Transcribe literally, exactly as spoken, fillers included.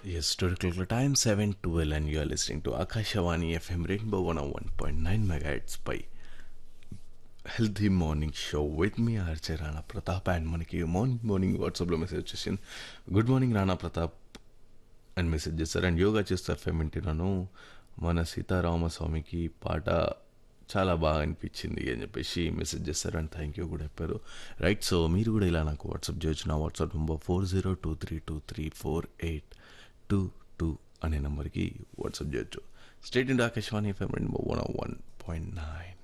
Yes, historical time seven twelve and you are listening to Akashawani F M Rainbow one oh one point nine megahertz by Healthy Morning Show with me R J Rana Pratap and మనకి morning morning వాట్సాప్లో message వచ్చేసింది. Good morning రానా ప్రతాప్ అని message చేస్తారు. And yoga చేస్తూ FM వింటున్నాను, మన సీతారామస్వామికి పాట చాలా బాగా అనిపించింది అని చెప్పేసి మెసేజ్ చేస్తారు. అండ్ థ్యాంక్ యూ కూడా చెప్పారు. రైట్, సో మీరు కూడా ఇలా నాకు వాట్సాప్ చేయొచ్చు. నా WhatsApp number four zero two three two three four eight two two అనే నెంబర్కి వాట్సాప్ చేయొచ్చు. స్టేట్ ఇంటూ ఆకాశవాణి ఎఫ్ఎం రెండు వన్ వన్ పాయింట్ నైన్.